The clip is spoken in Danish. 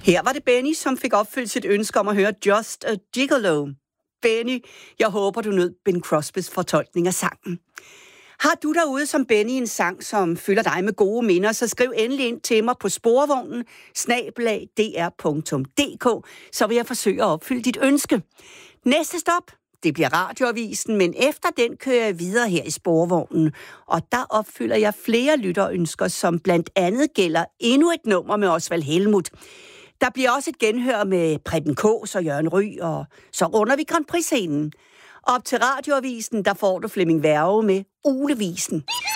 Her var det Benny, som fik opfyldt sit ønske om at høre Just a Gigolo. Benny, jeg håber, du nød Ben Crosbys fortolkning af sangen. Har du derude som Benny en sang, som fylder dig med gode minder, så skriv endelig ind til mig på sporvognen @dr.dk, så vil jeg forsøge at opfylde dit ønske. Næste stop, det bliver Radioavisen, men efter den kører jeg videre her i sporvognen, og der opfylder jeg flere lytterønsker, som blandt andet gælder endnu et nummer med Osvald Helmuth. Der bliver også et genhør med Preben Kaas og Jørgen Ryg, og så runder vi Grand Prix-scenen. Op til Radioavisen, der får du Flemming Værge med Ulevisen.